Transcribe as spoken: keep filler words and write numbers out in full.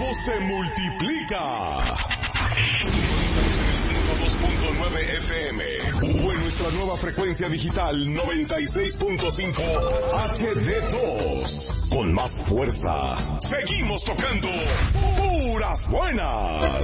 voz se multiplica. Sintonizamos en el ciento dos punto nueve F M o en nuestra nueva frecuencia digital noventa y seis punto cinco H D dos. Con más fuerza, seguimos tocando puras buenas.